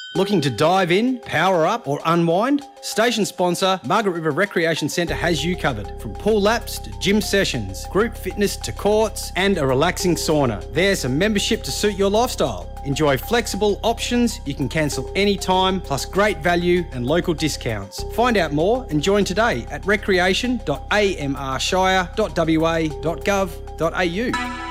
Looking to dive in, power up or unwind? Station sponsor Margaret River Recreation Centre has you covered. From pool laps to gym sessions, group fitness to courts and a relaxing sauna. There's a membership to suit your lifestyle. Enjoy flexible options, you can cancel anytime, plus great value and local discounts. Find out more and join today at recreation.amrshire.wa.gov.au.